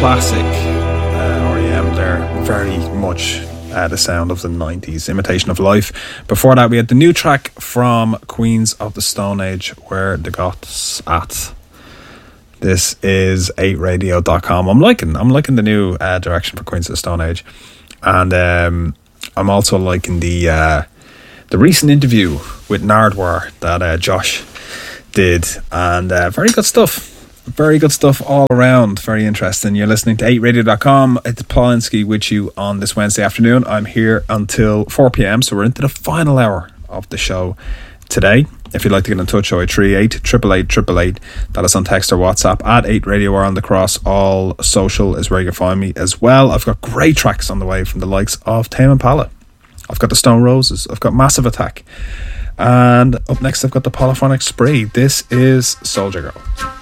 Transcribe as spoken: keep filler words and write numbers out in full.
classic uh, R E M there, very much uh, the sound of the nineties, Imitation of Life. Before that we had the new track from Queens of the Stone Age, Where the Gods At. This is eight radio dot com. I'm liking I'm liking the new uh, direction for Queens of the Stone Age, and um, I'm also liking the uh, the recent interview with Nardwuar that uh, Josh did, and uh, very good stuff. Very good stuff all around. Very interesting. You're listening to eight radio dot com. It's Polinsky with you on this Wednesday afternoon. I'm here until four p.m, so we're into the final hour of the show today. If you'd like to get in touch, oh eight three eight, eight eight eight, eight eight eight. That is on text or WhatsApp at eight radio or on the cross. All social is where you can find me as well. I've got great tracks on the way from the likes of Tame Impala. I've got the Stone Roses. I've got Massive Attack. And up next I've got the Polyphonic Spree. This is Soldier Girl.